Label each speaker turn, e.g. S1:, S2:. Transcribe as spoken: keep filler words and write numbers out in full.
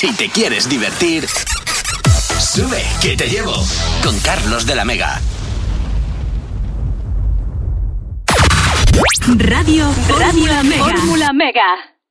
S1: Si te quieres divertir, sube, que te llevo. Con Carlos de la Mega.
S2: Radio, Radio Mega. Fórmula Mega.